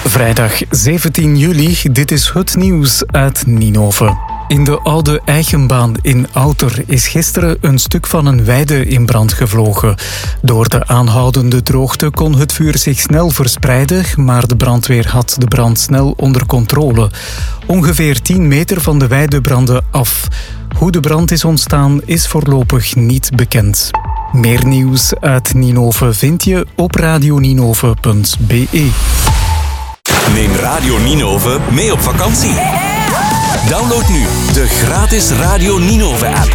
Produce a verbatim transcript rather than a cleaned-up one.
Vrijdag zeventien juli, dit is het nieuws uit Ninove. In de oude Eigenbaan in Outer is gisteren een stuk van een weide in brand gevlogen. Door de aanhoudende droogte kon het vuur zich snel verspreiden, maar de brandweer had de brand snel onder controle. Ongeveer tien meter van de weide brandde af. Hoe de brand is ontstaan is voorlopig niet bekend. Meer nieuws uit Ninove vind je op radioninove punt b e. Neem Radio Ninove mee op vakantie. Download nu de gratis Radio Ninove app.